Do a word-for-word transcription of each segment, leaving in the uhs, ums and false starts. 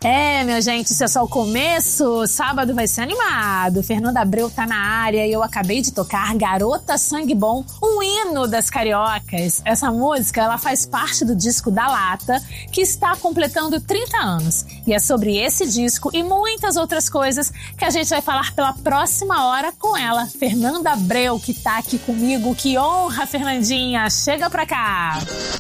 É, minha gente, isso é só o começo. Sábado vai ser animado. Fernanda Abreu tá na área e eu acabei de tocar Garota Sangue Bom, um hino das cariocas. Essa música, ela faz parte do disco Da Lata, que está completando trinta anos. E é sobre esse disco e muitas outras coisas que a gente vai falar pela próxima hora com ela, Fernanda Abreu, que tá aqui comigo. Que honra, Fernandinha! Chega pra cá!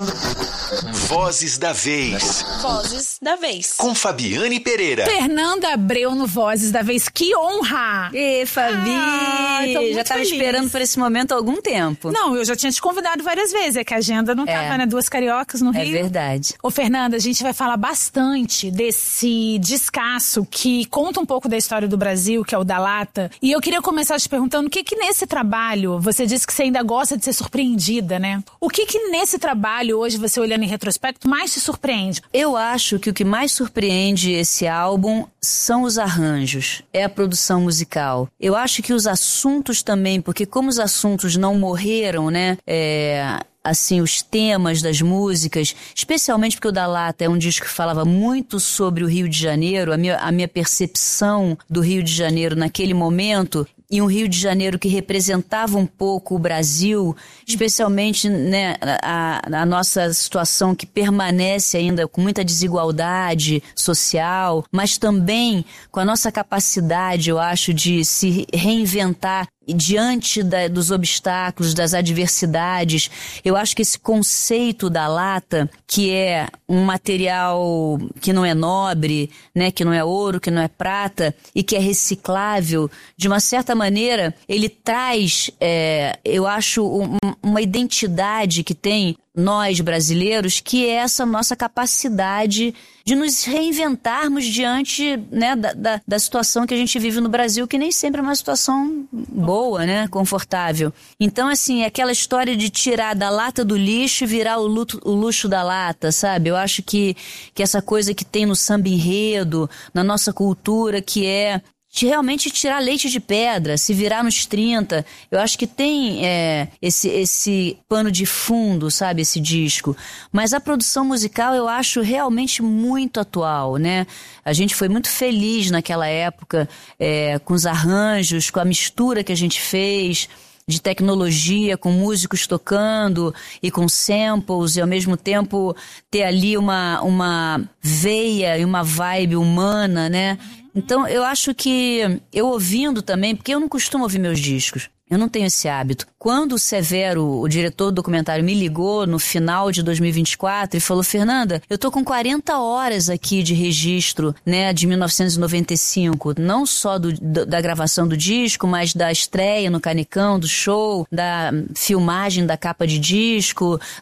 Vozes da Vez. Vozes da Vez. Com Fabiane Pereira. Fernanda Abreu no Vozes da Vez. Que honra! Ê, Fabi! Ah, já tava feliz. esperando por esse momento há algum tempo. Não, eu já tinha te convidado várias vezes. É que a agenda não tava, É. né? Duas cariocas no Rio. É verdade. Ô, Fernanda, a gente vai falar bastante desse descasso que conta um pouco da história do Brasil, que é o Da Lata. E eu queria começar te perguntando o que que nesse trabalho, você disse que você ainda gosta de ser surpreendida, né? O que que nesse trabalho, hoje, você olhando em retrospecto, mais te surpreende? Eu acho que o que mais surpreende esse álbum são os arranjos, é a produção musical. Eu acho que os assuntos também, porque como os assuntos não morreram, né? É... assim, os temas das músicas, especialmente porque o Da Lata é um disco que falava muito sobre o Rio de Janeiro, a minha, a minha percepção do Rio de Janeiro naquele momento, e um Rio de Janeiro que representava um pouco o Brasil, especialmente, né, a, a nossa situação que permanece ainda com muita desigualdade social, mas também com a nossa capacidade, eu acho, de se reinventar diante da, dos obstáculos, das adversidades. Eu acho que esse conceito da lata, que é um material que não é nobre, né, que não é ouro, que não é prata e que é reciclável, de uma certa maneira, ele traz, é, eu acho, um, uma identidade que tem nós brasileiros, que é essa nossa capacidade de nos reinventarmos diante, né, da, da, da situação que a gente vive no Brasil, que nem sempre é uma situação boa, né, confortável. Então, assim, é aquela história de tirar da lata do lixo e virar o, luto, o luxo da lata, sabe? Eu acho que, que essa coisa que tem no samba enredo, na nossa cultura, que é de realmente tirar leite de pedra, se virar nos trinta. Eu acho que tem é, esse, esse pano de fundo, sabe, esse disco. Mas a produção musical eu acho realmente muito atual, né? A gente foi muito feliz naquela época é, com os arranjos, com a mistura que a gente fez de tecnologia, com músicos tocando e com samples, e ao mesmo tempo ter ali uma, uma veia e uma vibe humana, né? Então eu acho que eu ouvindo também, porque eu não costumo ouvir meus discos, eu não tenho esse hábito. Quando o Severo, o diretor do documentário, me ligou no final de dois mil e vinte e quatro e falou: Fernanda, eu tô com quarenta horas aqui de registro, né, de mil novecentos e noventa e cinco, não só do, do, da gravação do disco, mas da estreia no Canecão, do show, da filmagem da capa de disco,